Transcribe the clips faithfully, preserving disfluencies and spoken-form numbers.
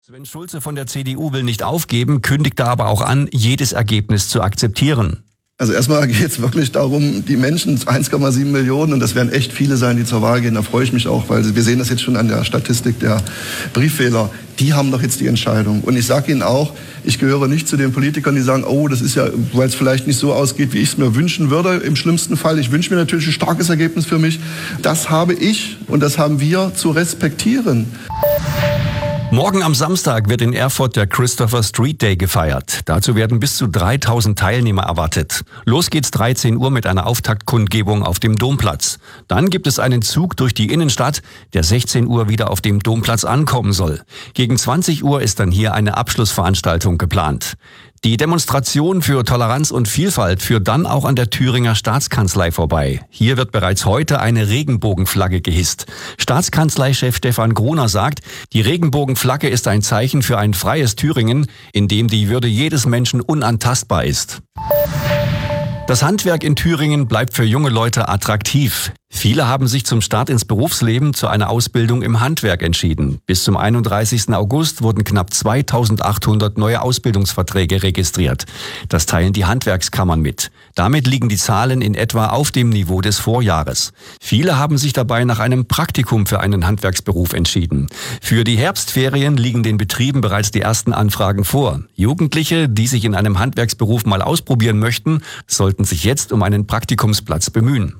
Sven Schulze von der C D U will nicht aufgeben, kündigt aber auch an, jedes Ergebnis zu akzeptieren. Also erstmal geht es wirklich darum, die Menschen, eins Komma sieben Millionen, und das werden echt viele sein, die zur Wahl gehen, da freue ich mich auch, weil wir sehen das jetzt schon an der Statistik der Briefwähler, die haben doch jetzt die Entscheidung. Und ich sage Ihnen auch, ich gehöre nicht zu den Politikern, die sagen, oh, das ist ja, weil es vielleicht nicht so ausgeht, wie ich es mir wünschen würde, im schlimmsten Fall. Ich wünsche mir natürlich ein starkes Ergebnis für mich. Das habe ich und das haben wir zu respektieren. Morgen am Samstag wird in Erfurt der Christopher Street Day gefeiert. Dazu werden bis zu dreitausend Teilnehmer erwartet. Los geht's dreizehn Uhr mit einer Auftaktkundgebung auf dem Domplatz. Dann gibt es einen Zug durch die Innenstadt, der sechzehn Uhr wieder auf dem Domplatz ankommen soll. Gegen zwanzig Uhr ist dann hier eine Abschlussveranstaltung geplant. Die Demonstration für Toleranz und Vielfalt führt dann auch an der Thüringer Staatskanzlei vorbei. Hier wird bereits heute eine Regenbogenflagge gehisst. Staatskanzleichef Stefan Gruner sagt, die Regenbogenflagge ist ein Zeichen für ein freies Thüringen, in dem die Würde jedes Menschen unantastbar ist. Das Handwerk in Thüringen bleibt für junge Leute attraktiv. Viele haben sich zum Start ins Berufsleben zu einer Ausbildung im Handwerk entschieden. Bis zum einunddreißigsten August wurden knapp zweitausendachthundert neue Ausbildungsverträge registriert. Das teilen die Handwerkskammern mit. Damit liegen die Zahlen in etwa auf dem Niveau des Vorjahres. Viele haben sich dabei nach einem Praktikum für einen Handwerksberuf entschieden. Für die Herbstferien liegen den Betrieben bereits die ersten Anfragen vor. Jugendliche, die sich in einem Handwerksberuf mal ausprobieren möchten, sollten sich jetzt um einen Praktikumsplatz bemühen.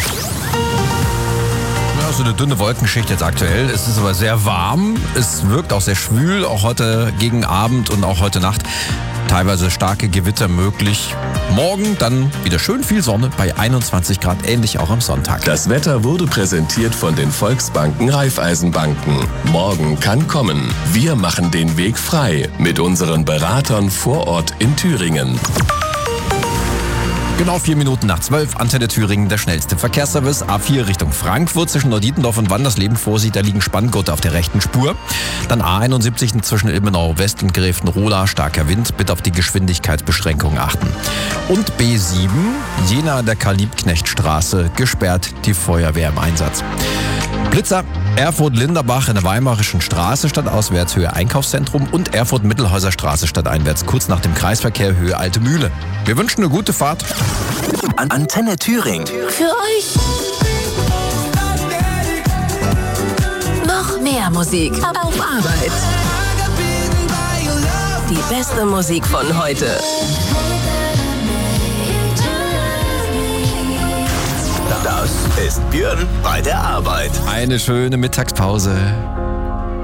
So eine dünne Wolkenschicht jetzt aktuell. Es ist aber sehr warm. Es wirkt auch sehr schwül, auch heute gegen Abend und auch heute Nacht. Teilweise starke Gewitter möglich. Morgen dann wieder schön viel Sonne bei einundzwanzig Grad, ähnlich auch am Sonntag. Das Wetter wurde präsentiert von den Volksbanken Raiffeisenbanken. Morgen kann kommen. Wir machen den Weg frei mit unseren Beratern vor Ort in Thüringen. Genau vier Minuten nach zwölf, Antenne Thüringen, der schnellste Verkehrsservice. A vier Richtung Frankfurt zwischen Neudietendorf und Wandersleben Vorsicht, da liegen Spanngurte auf der rechten Spur. Dann A einundsiebzig zwischen Ilmenau West und Gräfenroda, starker Wind, bitte auf die Geschwindigkeitsbeschränkungen achten. Und B sieben, Jena der Karl-Liebknecht-Straße, gesperrt, die Feuerwehr im Einsatz. Blitzer, Erfurt-Linderbach in der Weimarischen Straße stadtauswärts Höhe Einkaufszentrum und Erfurt-Mittelhäuser Straße stadteinwärts kurz nach dem Kreisverkehr Höhe Alte Mühle. Wir wünschen eine gute Fahrt. Antenne Thüringen. Für euch. Noch mehr Musik auf Arbeit. Die beste Musik von heute. Das ist Björn bei der Arbeit. Eine schöne Mittagspause.